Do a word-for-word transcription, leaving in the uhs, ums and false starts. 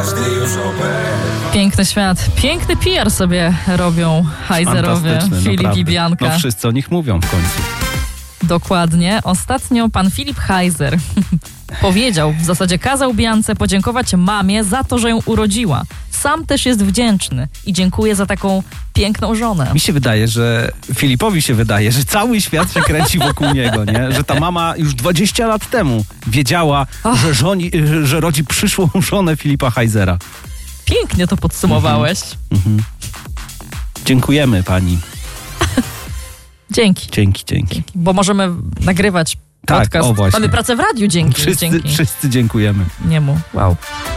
każdy już oper. Piękny świat, piękny P R sobie robią Heiserowie, Filip naprawdę. i Bianka. No wszyscy o nich mówią w końcu. Dokładnie. Ostatnio pan Filip Heiser powiedział, w zasadzie kazał Biance podziękować mamie za to, że ją urodziła. Sam też jest wdzięczny i dziękuję za taką piękną żonę. Mi się wydaje, że Filipowi się wydaje, że cały świat się kręci wokół niego, nie? Że ta mama już dwadzieścia lat temu wiedziała, Och. że, żoni, że rodzi przyszłą żonę Filipa Heisera. Pięknie to podsumowałeś. Mhm. Dziękujemy pani. Dzięki. Dzięki, dzięki. Bo możemy nagrywać Tak, podcast. o właśnie. Mamy pracę w radiu dzięki. Wszyscy, dzięki wszyscy dziękujemy. niemu. Wow.